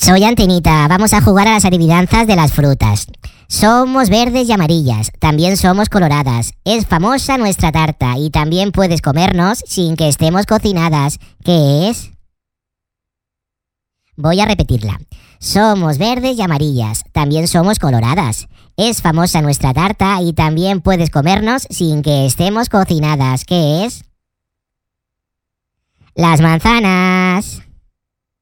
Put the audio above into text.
Soy Antenita, vamos a jugar a las adivinanzas de las frutas. Somos verdes y amarillas, también somos coloradas. Es famosa nuestra tarta y también puedes comernos sin que estemos cocinadas. ¿Qué es? Voy a repetirla. Somos verdes y amarillas, también somos coloradas. Es famosa nuestra tarta y también puedes comernos sin que estemos cocinadas. ¿Qué es? Las manzanas.